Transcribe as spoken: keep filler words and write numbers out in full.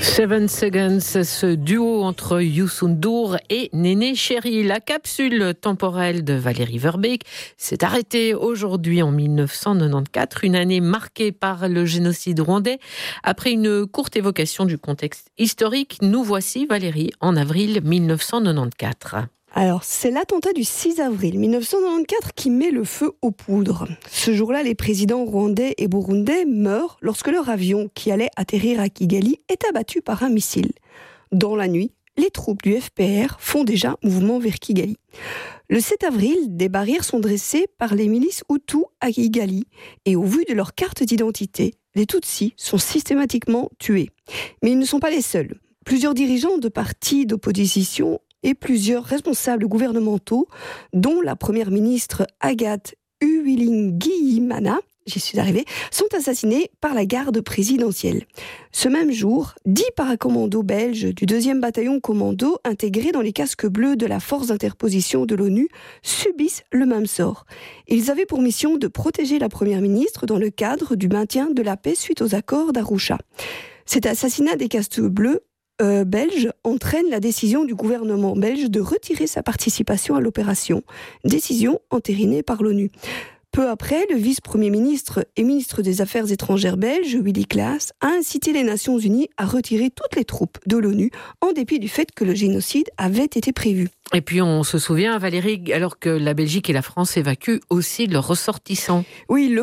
Seven Seconds, ce duo entre Youssou N'Dour et Néné Chéri. La capsule temporelle de Valérie Verbeek s'est arrêtée aujourd'hui en dix-neuf cent quatre-vingt-quatorze, une année marquée par le génocide rwandais. Après une courte évocation du contexte historique, nous voici, Valérie, en avril dix-neuf cent quatre-vingt-quatorze. Alors, c'est l'attentat du six avril dix-neuf cent quatre-vingt-quatorze qui met le feu aux poudres. Ce jour-là, les présidents rwandais et burundais meurent lorsque leur avion, qui allait atterrir à Kigali, est abattu par un missile. Dans la nuit, les troupes du F P R font déjà mouvement vers Kigali. Le sept avril, des barrières sont dressées par les milices Hutus à Kigali et au vu de leur carte d'identité, les Tutsis sont systématiquement tués. Mais ils ne sont pas les seuls. Plusieurs dirigeants de partis d'opposition et plusieurs responsables gouvernementaux, dont la première ministre Agathe Uwilingiyimana, j'y suis arrivée, sont assassinés par la garde présidentielle. Ce même jour, dix paracommandos belges du deuxième bataillon commando intégrés dans les casques bleus de la force d'interposition de l'ONU subissent le même sort. Ils avaient pour mission de protéger la première ministre dans le cadre du maintien de la paix suite aux accords d'Arusha. Cet assassinat des casques bleus Euh, belge entraîne la décision du gouvernement belge de retirer sa participation à l'opération, décision entérinée par l'ONU. Peu après, le vice-premier ministre et ministre des Affaires étrangères belge, Willy Claes, a incité les Nations Unies à retirer toutes les troupes de l'ONU, en dépit du fait que le génocide avait été prévu. Et puis on se souvient, Valérie, alors que la Belgique et la France évacuent aussi leurs ressortissants. Oui, le